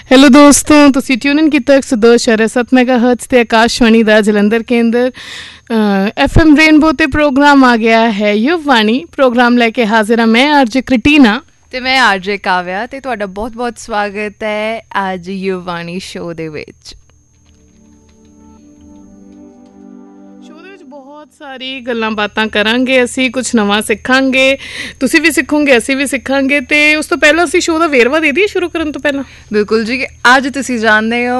Hello ਦੋਸਤੋ, ਤੁਸੀਂ tune ਇਨ ਕੀਤਾ 102.7 ਮੈਗਾਹਰਟਜ਼ ਤੇ ਆਕਾਸ਼ਵਾਣੀ ਦਾ ਜਲੰਧਰ ਕੇਂਦਰ FM ਰੇਨਬੋ ਤੇ ਪ੍ਰੋਗਰਾਮ ਆ ਗਿਆ ਹੈ ਯੁਵਵਾਣੀ। ਪ੍ਰੋਗਰਾਮ ਲੈ ਕੇ ਹਾਜ਼ਰ ਹਾਂ ਮੈਂ ਆਰਜੇ ਕ੍ਰਿਟੀਨਾ ਤੇ ਮੈਂ ਆਰਜੇ ਕਾਵਿਆ ਤੇ ਤੁਹਾਡਾ ਬਹੁਤ-ਬਹੁਤ ਸਵਾਗਤ ਹੈ ਅੱਜ ਯੁਵਵਾਣੀ ਸ਼ੋਅ ਦੇ ਵਿੱਚ। ਬਹੁਤ ਸਾਰੀ ਗੱਲਾਂ ਬਾਤਾਂ ਕਰਾਂਗੇ, ਅਸੀਂ ਕੁਛ ਨਵਾਂ ਸਿੱਖਾਂਗੇ, ਤੁਸੀਂ ਵੀ ਸਿੱਖੋਗੇ, ਅਸੀਂ ਵੀ ਸਿੱਖਾਂਗੇ। ਤੇ ਉਸ ਤੋਂ ਪਹਿਲਾਂ ਅਸੀਂ ਸ਼ੋਅ ਦਾ ਵੇਰਵਾ ਦੇ ਦਈਏ ਸ਼ੁਰੂ ਕਰਨ ਤੋਂ ਪਹਿਲਾਂ। ਬਿਲਕੁਲ ਜੀ, ਅੱਜ ਤੁਸੀਂ ਜਾਣਦੇ ਹੋ